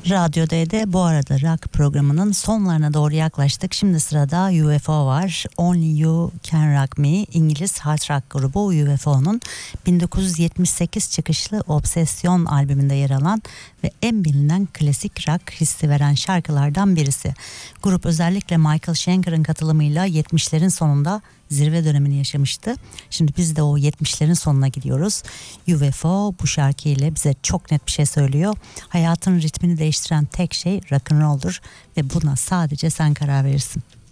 Radyo D'de bu arada rock programının sonlarına doğru yaklaştık. Şimdi sırada UFO var. Only You Can Rock Me, İngiliz hard rock grubu UFO'nun 1978 çıkışlı Obsession albümünde yer alan ve en bilinen klasik rock hissi veren şarkılardan birisi. Grup özellikle Michael Schenker'ın katılımıyla 70'lerin sonunda zirve dönemini yaşamıştı. Şimdi biz de o 70'lerin sonuna gidiyoruz. UFO bu şarkı ile bize çok net bir şey söylüyor. Hayatın ritmini değiştiren tek şey rock'n'roll'dur ve buna sadece sen karar verirsin.